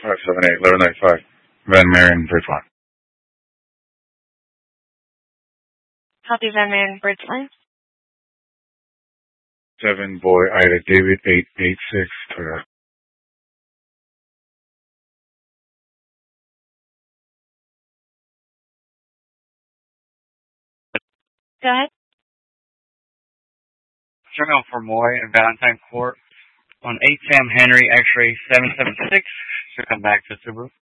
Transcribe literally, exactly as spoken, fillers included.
five seven eight, eleven ninety-five. Van Marion, Bridgeline. Copy, Van Marion, Bridgeline. seven Boy Ida David eight eight six. Toyota. Go ahead. Terminal for Moy and Valentine Court on eight Sam Henry, X-ray seven seven six. Should come back to Subaru.